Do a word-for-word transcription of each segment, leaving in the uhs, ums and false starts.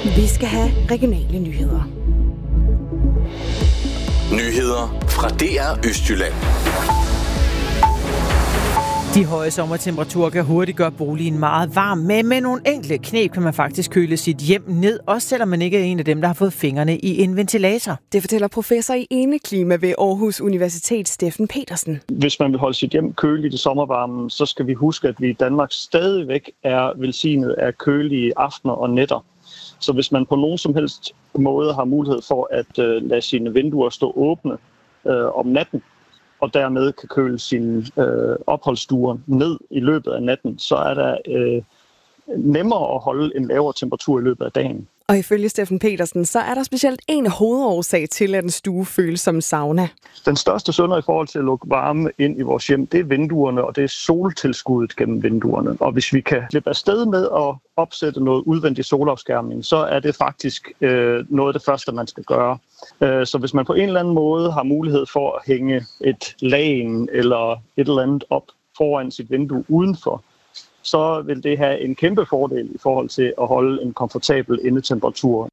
Vi skal have regionale nyheder. Nyheder fra D R Østjylland. De høje sommertemperaturer kan hurtigt gøre boligen meget varm, men med nogle enkle knep kan man faktisk køle sit hjem ned, også selvom man ikke er en af dem, der har fået fingrene i en ventilator. Det fortæller professor i indeklima ved Aarhus Universitet, Steffen Petersen. Hvis man vil holde sit hjem køligt i sommervarmen, så skal vi huske, at vi i Danmark stadigvæk er velsignet af kølige aftener og nætter. Så hvis man på nogen som helst måde har mulighed for at øh, lade sine vinduer stå åbne øh, om natten, og dermed kan køle sine øh, opholdsstuer ned i løbet af natten, så er der øh, nemmere at holde en lavere temperatur i løbet af dagen. Og ifølge Steffen Petersen, så er der specielt en hovedårsag til, at en stue føles som sauna. Den største synder i forhold til at lukke varme ind i vores hjem, det er vinduerne, og det er soltilskuddet gennem vinduerne. Og hvis vi kan slippe afsted med at opsætte noget udvendig solafskærmning, så er det faktisk øh, noget af det første, man skal gøre. Øh, så hvis man på en eller anden måde har mulighed for at hænge et lagen eller et eller andet op foran sit vindue udenfor, så vil det have en kæmpe fordel i forhold til at holde en komfortabel indetemperatur.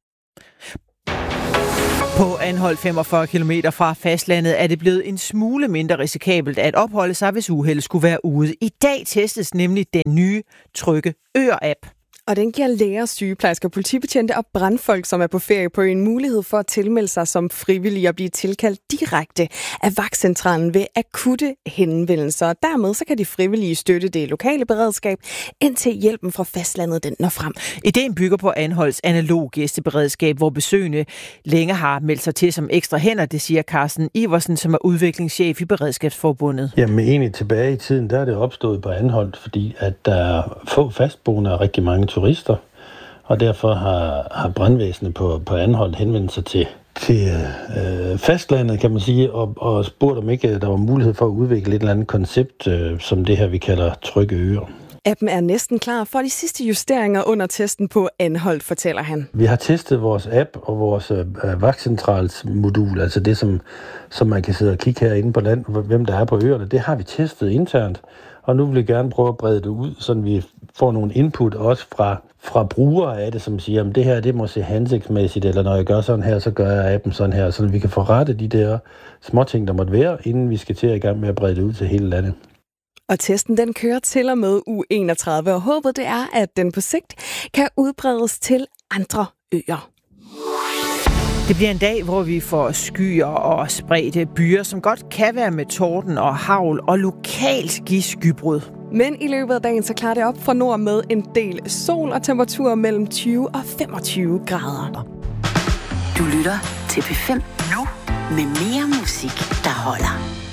På Anholt, femogfyrre kilometer fra fastlandet, er det blevet en smule mindre risikabelt at opholde sig, hvis uheldet skulle være ude. I dag testes nemlig den nye Trygge Øer-app. Og den giver læger, sygeplejersker, politibetjente og brandfolk, som er på ferie, på en mulighed for at tilmelde sig som frivillige og blive tilkaldt direkte af vagtcentralen ved akutte henvendelser. Og dermed så kan de frivillige støtte det lokale beredskab, indtil hjælpen fra fastlandet den når frem. Ideen bygger på Anholts analog gæsteberedskab, hvor besøgende længe har meldt sig til som ekstra hænder, det siger Carsten Iversen, som er udviklingschef i Beredskabsforbundet. Jamen egentlig tilbage i tiden, der er det opstået på Anholt, fordi at der er få fastboende og rigtig mange turister, og derfor har, har brandvæsenet på, på Anholt henvendt sig til, til øh, fastlandet, kan man sige, og, og spurgt om ikke der var mulighed for at udvikle et eller andet koncept, øh, som det her, vi kalder Trygge Øer. Appen er næsten klar for de sidste justeringer under testen på Anholt, fortæller han. Vi har testet vores app og vores øh, vagtcentralsmodul, altså det, som, som man kan sidde og kigge herinde på land, hvem der er på øerne. Det har vi testet internt, og nu vil vi gerne prøve at brede det ud, så vi får nogle input også fra, fra brugere af det, som siger, at det her det må se hensigtsmæssigt, eller når jeg gør sådan her, så gør jeg appen sådan her, så vi kan få rettet de der småting, der måtte være, inden vi skal til at i gang med at brede det ud til hele landet. Og testen den kører til og med uge enogtredive, og håbet det er, at den på sigt kan udbredes til andre øer. Det bliver en dag, hvor vi får skyer og spredte byer, som godt kan være med torden og hagl og lokalt give skybrud. Men i løbet af dagen så klarer det op fra nord med en del sol og temperaturer mellem tyve og femogtyve grader. Du lytter til P fem nu med mere musik, der holder.